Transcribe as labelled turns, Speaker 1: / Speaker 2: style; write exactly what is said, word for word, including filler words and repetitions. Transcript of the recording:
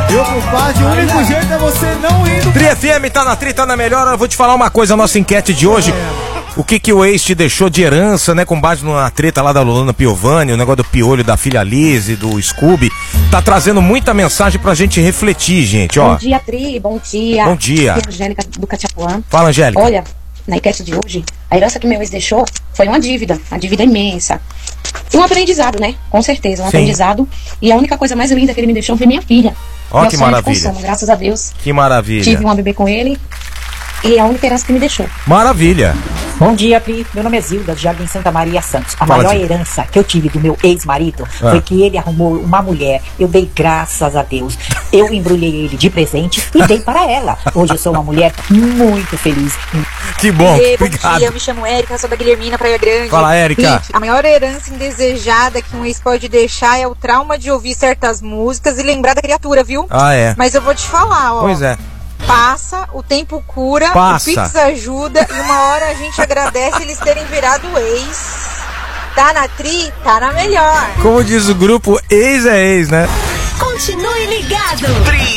Speaker 1: Meu compadre, o único jeito é você não indo.
Speaker 2: Tri F M tá na Tri, tá na melhor. Eu vou te falar uma coisa, a nossa enquete de hoje. O que que o ex te deixou de herança, né? Com base na treta lá da Luana Piovani, o negócio do piolho da filha Lizzy, do Scooby. Tá trazendo muita mensagem pra gente refletir, gente, ó.
Speaker 3: Bom dia, Tri, bom dia.
Speaker 2: Bom dia.
Speaker 3: Aqui é a Angélica do Catiapuã.
Speaker 2: Fala, Angélica.
Speaker 3: Olha, na enquete de hoje, a herança que meu ex deixou foi uma dívida, uma dívida imensa. Um aprendizado, né? Com certeza, um
Speaker 2: Sim.
Speaker 3: aprendizado. E a única coisa mais linda que ele me deixou foi minha filha.
Speaker 2: Ó,
Speaker 3: Meu
Speaker 2: que
Speaker 3: sonho de
Speaker 2: maravilha.
Speaker 3: consumo, graças a Deus.
Speaker 2: Que maravilha.
Speaker 3: Tive uma bebê com ele e é a única herança que me deixou.
Speaker 2: Maravilha.
Speaker 4: Bom dia, Pri. Meu nome é Zilda, de Jardim Santa Maria Santos. A
Speaker 2: Fala,
Speaker 4: maior
Speaker 2: Zilda.
Speaker 4: herança que eu tive do meu ex-marido
Speaker 2: Ah.
Speaker 4: foi que ele arrumou uma mulher. Eu dei graças a Deus. Eu embrulhei ele de presente e dei para ela. Hoje eu sou uma mulher muito feliz.
Speaker 2: Que bom,
Speaker 5: Ei, bom
Speaker 2: obrigado.
Speaker 5: dia, eu me chamo Érica, sou da Guilhermina, Praia Grande.
Speaker 2: Fala, Érica.
Speaker 5: Gente, a maior herança indesejada que um ex pode deixar é o trauma de ouvir certas músicas e lembrar da criatura, viu?
Speaker 2: Ah, é.
Speaker 5: Mas eu vou te falar, ó.
Speaker 2: Pois é.
Speaker 5: Passa, o tempo cura,
Speaker 2: Passa.
Speaker 5: o Pix ajuda e uma hora a gente agradece eles terem virado ex. Tá na Tri, tá na melhor.
Speaker 2: Como diz o grupo, ex é ex, né?
Speaker 6: Continue ligado.